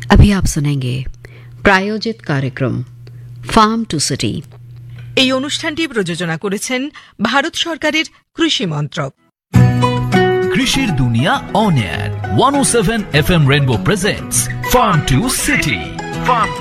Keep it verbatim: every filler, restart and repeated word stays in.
अभी आप सुनेंगे प्रायोजित कार्यक्रम ফার্ম টু সিটি। এই অনুষ্ঠানটি প্রযোজনা করেছেন ভারত সরকারের কৃষি মন্ত্রক। কৃষির দুনিয়া on air one oh seven F M Rainbow presents Farm to City. Farm